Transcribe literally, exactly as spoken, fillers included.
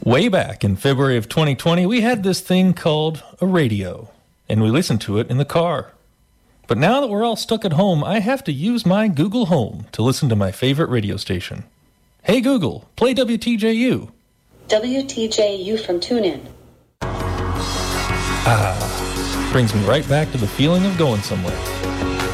Way back in February of twenty twenty, we had this thing called a radio, and we listened to it in the car. But now that we're all stuck at home, I have to use my Google Home to listen to my favorite radio station. Hey Google, play W T J U. W T J U from TuneIn. Ah, brings me right back to the feeling of going somewhere.